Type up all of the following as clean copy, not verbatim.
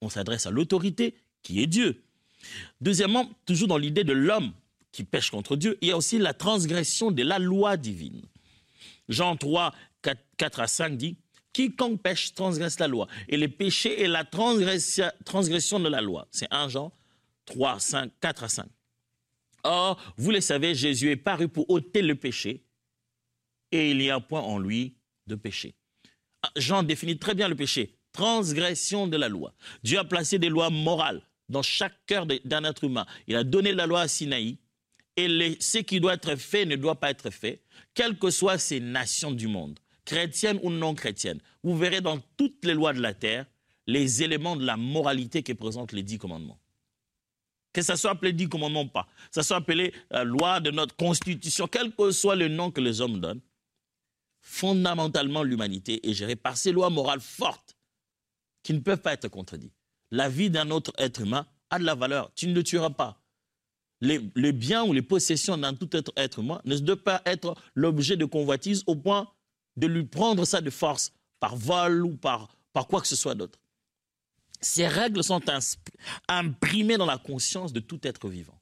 On s'adresse à l'autorité qui est Dieu. Deuxièmement, toujours dans l'idée de l'homme qui pêche contre Dieu, il y a aussi la transgression de la loi divine. Jean 3, 4 à 5 dit « Quiconque pêche transgresse la loi. » Et le péché est la transgression de la loi. C'est 1 Jean 3, 5, 4 à 5. Or, vous le savez, Jésus est paru pour ôter le péché et il n'y a point en lui de péché. Jean définit très bien le péché. Transgression de la loi. Dieu a placé des lois morales dans chaque cœur d'un être humain. Il a donné la loi à Sinaï et ce qui doit être fait ne doit pas être fait, quelles que soient ces nations du monde, chrétiennes ou non chrétiennes. Vous verrez dans toutes les lois de la terre les éléments de la moralité que présentent les 10 commandements. Que ça soit appelé 10 commandements ou pas, que ça soit appelé loi de notre constitution, quel que soit le nom que les hommes donnent, fondamentalement l'humanité est gérée par ces lois morales fortes qui ne peuvent pas être contredites. La vie d'un autre être humain a de la valeur. Tu ne le tueras pas. Les biens ou les possessions d'un tout être humain ne doivent pas être l'objet de convoitise au point de lui prendre ça de force, par vol ou par quoi que ce soit d'autre. Ces règles sont imprimées dans la conscience de tout être vivant.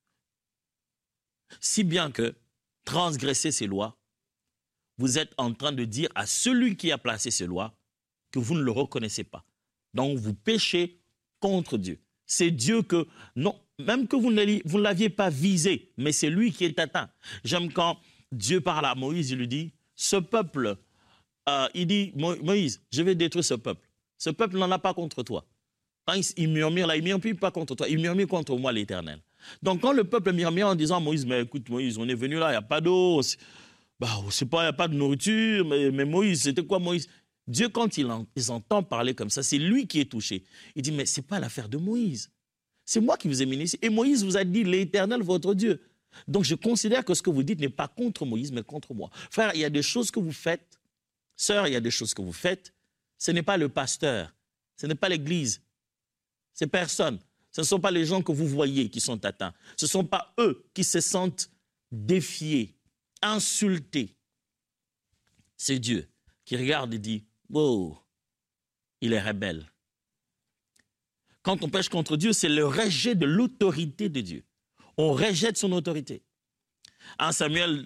Si bien que transgresser ces lois, vous êtes en train de dire à celui qui a placé ces lois que vous ne le reconnaissez pas. Donc vous péchez contre Dieu. C'est Dieu que, non, même que vous ne l'aviez pas visé, mais c'est lui qui est atteint. J'aime quand Dieu parle à Moïse, il lui dit, ce peuple, il dit, Moïse, je vais détruire ce peuple. Ce peuple n'en a pas contre toi. Quand il murmure là, il ne murmure pas contre toi, il murmure contre moi l'Éternel. Donc quand le peuple murmure en disant, Moïse, mais écoute Moïse, on est venu là, il n'y a pas d'eau, il n'y a pas de nourriture, mais Moïse, c'était quoi Moïse? Dieu, quand il entend parler comme ça, c'est lui qui est touché. Il dit, mais ce n'est pas l'affaire de Moïse. C'est moi qui vous ai mis ici. Et Moïse vous a dit, l'Éternel, votre Dieu. Donc je considère que ce que vous dites n'est pas contre Moïse, mais contre moi. Frère, il y a des choses que vous faites. Sœur, il y a des choses que vous faites. Ce n'est pas le pasteur. Ce n'est pas l'église. C'est personne. Ce ne sont pas les gens que vous voyez qui sont atteints. Ce ne sont pas eux qui se sentent défiés, insultés. C'est Dieu qui regarde et dit, oh, il est rebelle. Quand on pêche contre Dieu, c'est le rejet de l'autorité de Dieu. On rejette son autorité. 1 Samuel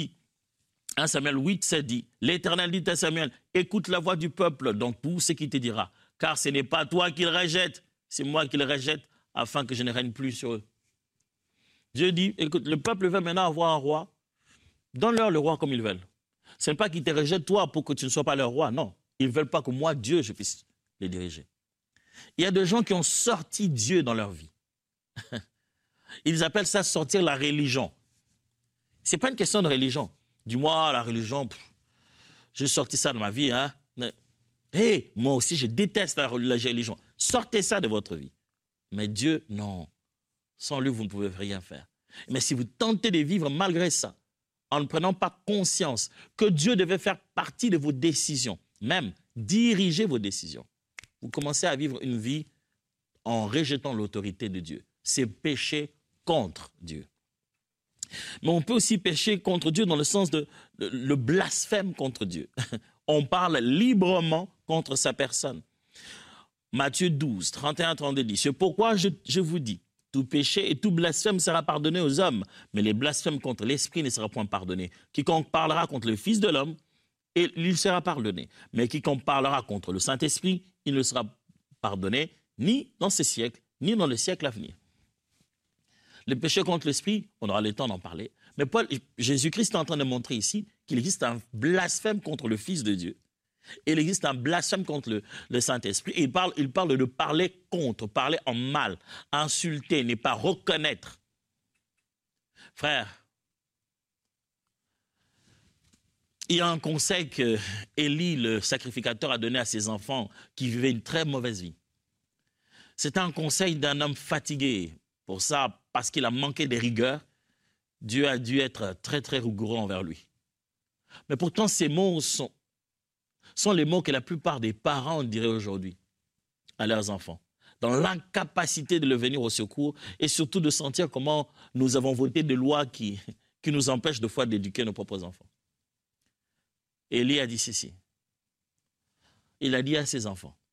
8, 7 dit, l'Éternel dit à Samuel, écoute la voix du peuple dans tout ce qu'il te dira, car ce n'est pas toi qu'il rejette, c'est moi qui le rejette afin que je ne règne plus sur eux. Dieu dit, écoute, le peuple veut maintenant avoir un roi, donne-leur le roi comme ils veulent. Ce n'est pas qu'ils te rejettent toi pour que tu ne sois pas leur roi, non. Ils ne veulent pas que moi, Dieu, je puisse les diriger. Il y a des gens qui ont sorti Dieu dans leur vie. Ils appellent ça sortir la religion. Ce n'est pas une question de religion. Dis-moi, la religion, j'ai sorti ça de ma vie. Hein? Hey, moi aussi, je déteste la religion. Sortez ça de votre vie. Mais Dieu, non. Sans lui, vous ne pouvez rien faire. Mais si vous tentez de vivre malgré ça, en ne prenant pas conscience que Dieu devait faire partie de vos décisions, même diriger vos décisions, vous commencez à vivre une vie en rejetant l'autorité de Dieu. C'est pécher contre Dieu. Mais on peut aussi pécher contre Dieu dans le sens de le blasphème contre Dieu. On parle librement contre sa personne. Matthieu 12, 31-32 dit, c'est pourquoi je vous dis, tout péché et tout blasphème sera pardonné aux hommes, mais les blasphèmes contre l'Esprit ne sera point pardonné. Quiconque parlera contre le Fils de l'homme, il sera pardonné. Mais quiconque parlera contre le Saint-Esprit, il ne sera pardonné ni dans ce siècle, ni dans le siècle à venir. Le péché contre l'Esprit, on aura le temps d'en parler. Mais Jésus-Christ est en train de montrer ici qu'il existe un blasphème contre le Fils de Dieu. Et il existe un blasphème contre le Saint-Esprit. Et il parle de parler contre, parler en mal, insulter, ne pas reconnaître. Frère, il y a un conseil que Élie, le sacrificateur, a donné à ses enfants qui vivaient une très mauvaise vie. C'est un conseil d'un homme fatigué. Pour ça, parce qu'il a manqué de rigueur, Dieu a dû être très, très rigoureux envers lui. Mais pourtant, ces mots sont les mots que la plupart des parents diraient aujourd'hui à leurs enfants, dans l'incapacité de le venir au secours et surtout de sentir comment nous avons voté des lois qui nous empêchent de fois d'éduquer nos propres enfants. Élie a dit ceci. Il a dit à ses enfants,